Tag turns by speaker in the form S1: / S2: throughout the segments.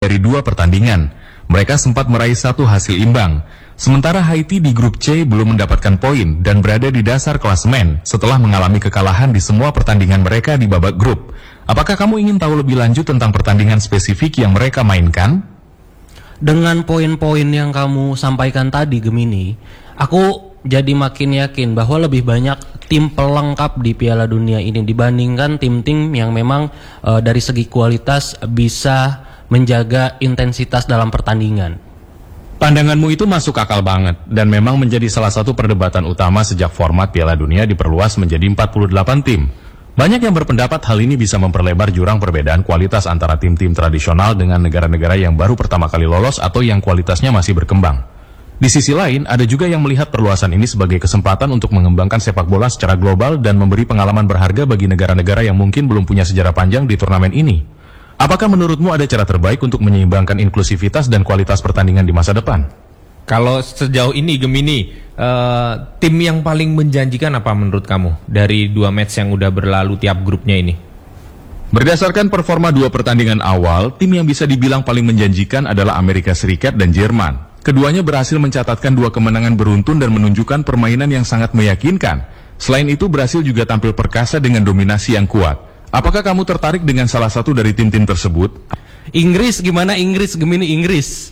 S1: dari 2 pertandingan. Mereka sempat meraih 1 hasil imbang. Sementara Haiti di grup C belum mendapatkan poin dan berada di dasar klasemen setelah mengalami kekalahan di semua pertandingan mereka di babak grup. Apakah kamu ingin tahu lebih lanjut tentang pertandingan spesifik yang mereka mainkan?
S2: Dengan poin-poin yang kamu sampaikan tadi, Gemini, aku jadi makin yakin bahwa lebih banyak tim pelengkap di Piala Dunia ini dibandingkan tim-tim yang memang dari segi kualitas bisa menjaga intensitas dalam pertandingan.
S1: Pandanganmu itu masuk akal banget dan memang menjadi salah satu perdebatan utama sejak format Piala Dunia diperluas menjadi 48 tim. Banyak yang berpendapat hal ini bisa memperlebar jurang perbedaan kualitas antara tim-tim tradisional dengan negara-negara yang baru pertama kali lolos atau yang kualitasnya masih berkembang. Di sisi lain, ada juga yang melihat perluasan ini sebagai kesempatan untuk mengembangkan sepak bola secara global dan memberi pengalaman berharga bagi negara-negara yang mungkin belum punya sejarah panjang di turnamen ini. Apakah menurutmu ada cara terbaik untuk menyeimbangkan inklusivitas dan kualitas pertandingan di masa depan?
S3: Kalau sejauh ini Gemini, tim yang paling menjanjikan apa menurut kamu dari 2 match yang udah berlalu tiap grupnya ini?
S1: Berdasarkan performa 2 pertandingan awal, tim yang bisa dibilang paling menjanjikan adalah Amerika Serikat dan Jerman. Keduanya berhasil mencatatkan 2 kemenangan beruntun dan menunjukkan permainan yang sangat meyakinkan. Selain itu, Brasil juga tampil perkasa dengan dominasi yang kuat. Apakah kamu tertarik dengan salah satu dari tim-tim tersebut?
S2: Inggris gimana Inggris, Gemini Inggris?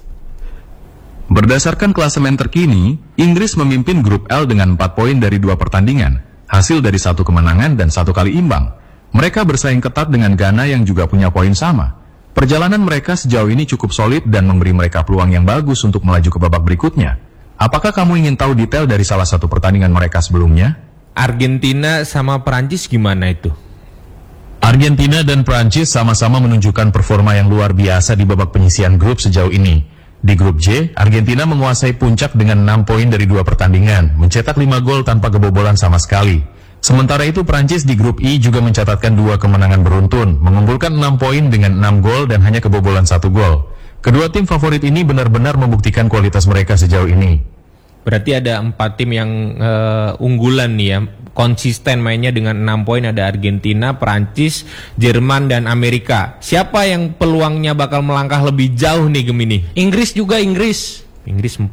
S1: Berdasarkan klasemen terkini, Inggris memimpin grup L dengan 4 poin dari 2 pertandingan, hasil dari 1 kemenangan dan 1 kali imbang. Mereka bersaing ketat dengan Ghana yang juga punya poin sama. Perjalanan mereka sejauh ini cukup solid dan memberi mereka peluang yang bagus untuk melaju ke babak berikutnya. Apakah kamu ingin tahu detail dari salah satu pertandingan mereka sebelumnya?
S3: Argentina sama Perancis gimana itu?
S1: Argentina dan Prancis sama-sama menunjukkan performa yang luar biasa di babak penyisihan grup sejauh ini. Di grup J, Argentina menguasai puncak dengan 6 poin dari 2 pertandingan, mencetak 5 gol tanpa kebobolan sama sekali. Sementara itu Prancis di grup I juga mencatatkan 2 kemenangan beruntun, mengumpulkan 6 poin dengan 6 gol dan hanya kebobolan 1 gol. Kedua tim favorit ini benar-benar membuktikan kualitas mereka sejauh ini.
S3: Berarti ada 4 tim yang unggulan nih ya, konsisten mainnya dengan 6 poin. Ada Argentina, Prancis, Jerman, dan Amerika. Siapa yang peluangnya bakal melangkah lebih jauh nih Gemini?
S2: Inggris juga, Inggris
S3: 4.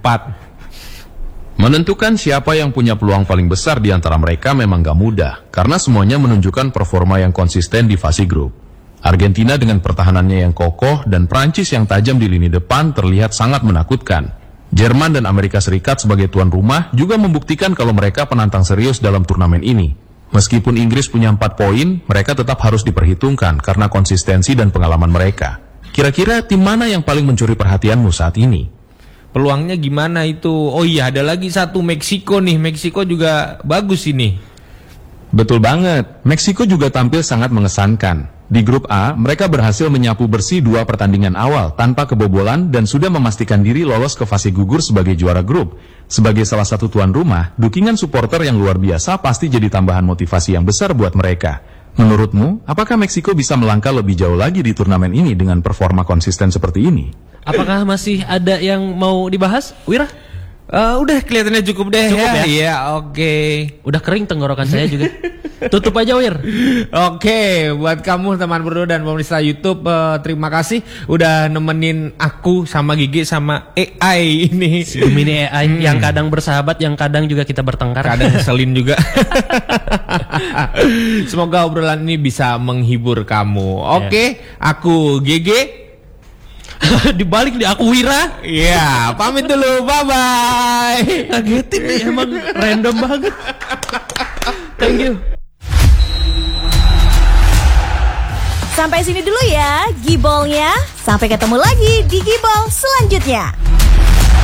S1: Menentukan siapa yang punya peluang paling besar di antara mereka memang gak mudah, karena semuanya menunjukkan performa yang konsisten di fase grup. Argentina dengan pertahanannya yang kokoh dan Prancis yang tajam di lini depan terlihat sangat menakutkan. Jerman dan Amerika Serikat sebagai tuan rumah juga membuktikan kalau mereka penantang serius dalam turnamen ini. Meskipun Inggris punya 4 poin, mereka tetap harus diperhitungkan karena konsistensi dan pengalaman mereka. Kira-kira tim mana yang paling mencuri perhatianmu saat ini?
S3: Peluangnya gimana itu? Oh iya, ada lagi satu, Meksiko nih. Meksiko juga bagus ini.
S1: Betul banget, Meksiko juga tampil sangat mengesankan. Di grup A, mereka berhasil menyapu bersih 2 pertandingan awal tanpa kebobolan dan sudah memastikan diri lolos ke fase gugur sebagai juara grup. Sebagai salah satu tuan rumah, dukungan supporter yang luar biasa pasti jadi tambahan motivasi yang besar buat mereka. Menurutmu, apakah Meksiko bisa melangkah lebih jauh lagi di turnamen ini dengan performa konsisten seperti ini?
S2: Apakah masih ada yang mau dibahas, Wira?
S3: Udah kelihatannya cukup deh.
S2: Cukup ya?
S3: Iya, oke.
S2: Udah kering tenggorokan saya juga. Tutup aja, Wir.
S3: Oke, buat kamu teman berdua dan pemirsa YouTube, terima kasih udah nemenin aku sama Gigi sama AI ini.
S2: Gemini AI yang kadang bersahabat, yang kadang juga kita bertengkar.
S3: Kadang ngeselin juga. Semoga obrolan ini bisa menghibur kamu. Oke, aku Gigi.
S2: Dibalik di aku Wira.
S3: Iya, pamit dulu. Bye-bye.
S2: Ngagetin nih, emang random banget. Thank you.
S4: Sampai sini dulu ya Gibolnya. Sampai ketemu lagi di Gibol selanjutnya.